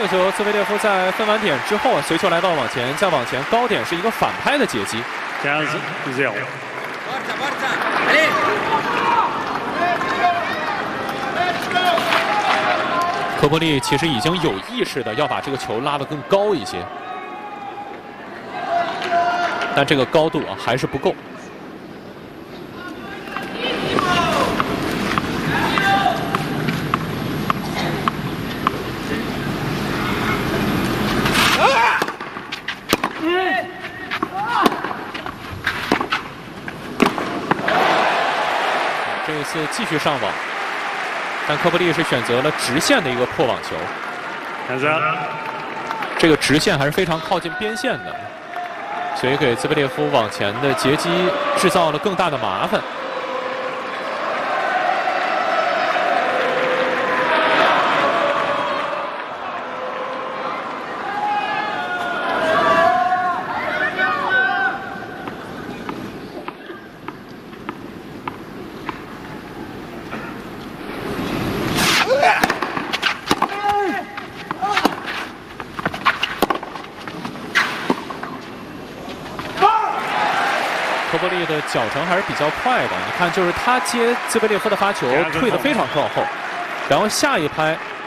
球，兹维列夫在分完点之后，随球来到往前，再往前，高点是一个反拍的截击。 15-0。 科波利其实已经有意识的要把这个球拉得更高一些，但这个高度还是不够。这一次继续上网。 但科波利是选择了直线的一个破网球，这个直线还是非常靠近边线的，所以给兹维列夫往前的截击制造了更大的麻烦。科波利的脚程还是比较快的，你看，就是他接兹维列夫的发球退得非常靠后，然后下一拍